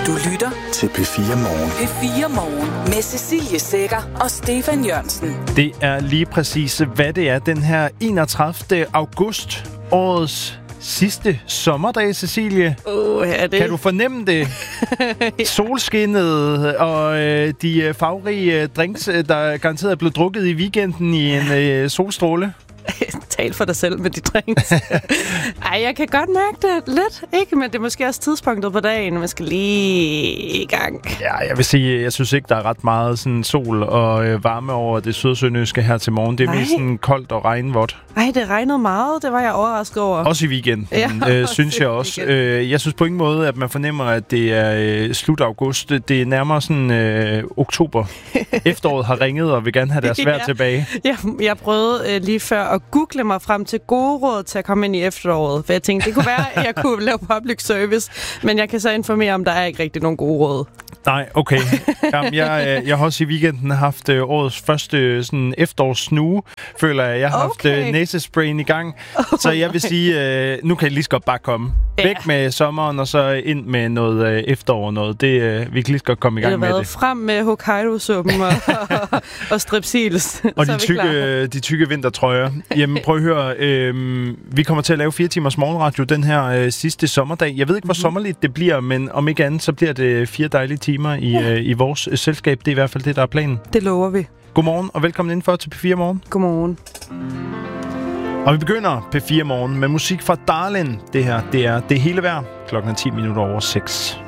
Du lytter til P4 Morgen. P4 Morgen med Cecilie Sækker og Stefan Jørgensen. Det er lige præcis, hvad det er den her 31. august, årets sidste sommerdag, Cecilie. Er det? Kan du fornemme det? Solskinnet og de farverige drinks, der garanteret er blevet drukket i weekenden i en solstråle. Tal for dig selv med de drinks. Ej, jeg kan godt mærke det lidt, ikke? Men det er måske også tidspunktet på dagen, man skal lige i gang. Ja, jeg vil sige, jeg synes ikke, der er ret meget sådan sol og varme over det sydsønderjyske her til morgen. Det er mest sådan koldt og regnvådt. Ej, det regnede meget. Det var jeg overrasket over. Også i weekenden, synes jeg også. Jeg synes på ingen måde, at man fornemmer, at det er slut august. Det er nærmere sådan oktober. Efteråret har ringet og vil gerne have deres vejr tilbage. Jeg prøvede lige før at google mig frem til gode råd til at komme ind i efteråret. For jeg tænkte, det kunne være, at jeg kunne lave public service. Men jeg kan så informere om, der er ikke rigtig nogen gode råd. Nej, okay. Jamen, jeg har også i weekenden haft årets første sådan efterårssnue. Føler jeg har haft næsesprayen i gang. Så jeg vil sige, nu kan jeg lige så godt bare komme. Væk med sommeren, og så ind med noget efterår noget. Vi kan lige så godt komme i gang med det. Frem med Hokkaido-suppen og strepsils. Og de tykke vintertrøjer. Jamen, prøv at høre. Vi kommer til at lave 4 timers morgenradio den her sidste sommerdag. Jeg ved ikke, hvor sommerligt det bliver, men om ikke andet, så bliver det 4 dejlige timer i vores selskab. Det er i hvert fald det, der er planen. Det lover vi. Godmorgen, og velkommen indenfor til P4 Morgen. Godmorgen. Og vi begynder P4 Morgen med musik fra Darlin. Det her, det er Det Hele Værd. Klokken er 10 minutter over 6.